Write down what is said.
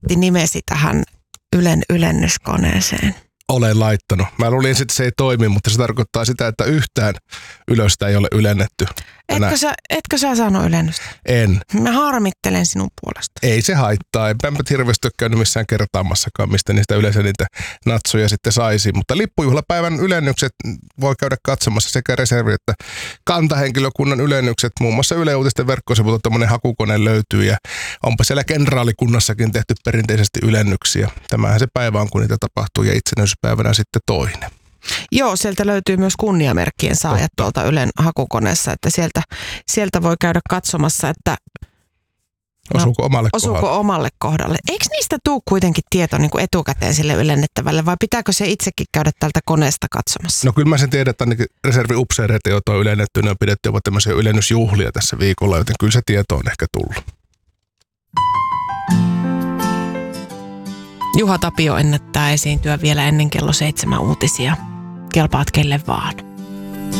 laitti nimesi tähän Ylen ylennyskoneeseen? Olen laittanut. Mä luulin, että se ei toimi, mutta se tarkoittaa sitä, että yhtään ylöstä ei ole ylennetty. Etkö sä saanut ylennystä? En. Mä harmittelen sinun puolesta. Ei se haittaa. Enpä hirveästi ole käynyt missään kertaamassakaan, mistä niistä yleensä niitä natsoja sitten saisi. Mutta lippujuhlapäivän ylennykset voi käydä katsomassa sekä reservi- että kantahenkilökunnan ylennykset. Muun muassa Yle Uutisten verkkosivulta tämmöinen hakukone löytyy ja onpa siellä kenraalikunnassakin tehty perinteisesti ylennyksiä. Tämähän se päivä on, kun niitä tapahtuu ja itsenäisyyspäivänä sitten toinen. Joo, sieltä löytyy myös kunniamerkkien saajat tuolta Ylen hakukoneessa, että sieltä voi käydä katsomassa, että osuuko omalle kohdalle. Eikö niistä tule kuitenkin tieto niin kuin etukäteen sille ylennettävälle vai pitääkö se itsekin käydä tältä koneesta katsomassa? No kyllä mä sen tiedän, että ainakin reserviupseereita, joita on ylennetty, ne on pidetty jopa tämmöisiä ylennysjuhlia tässä viikolla, joten kyllä se tieto on ehkä tullut. Juha Tapio ennättää esiintyä vielä ennen kello 7 uutisia. Kelpaat kelle vaan.